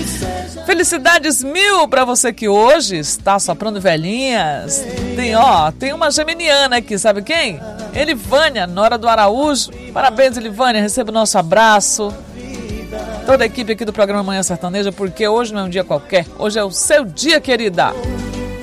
Felicidades mil pra você que hoje está soprando velhinhas. Tem uma geminiana aqui, sabe quem? Elivânia, Nora do Araújo. Parabéns, Elivânia, receba o nosso abraço. Toda a equipe aqui do programa Manhã Sertaneja, porque hoje não é um dia qualquer. Hoje é o seu dia, querida.